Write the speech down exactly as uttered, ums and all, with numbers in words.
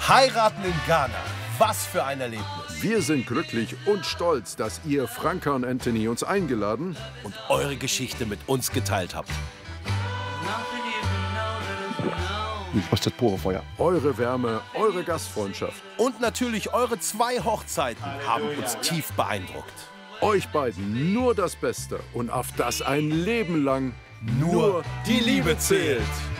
Heiraten in Ghana. Was für ein Erlebnis. Wir sind glücklich und stolz, dass ihr, Franka und Anthony, uns eingeladen und eure Geschichte mit uns geteilt habt. Aus das pure Feuer. Eure Wärme, eure Gastfreundschaft. Und natürlich eure zwei Hochzeiten haben uns tief beeindruckt. Euch beiden nur das Beste und auf das ein Leben lang nur die Liebe zählt.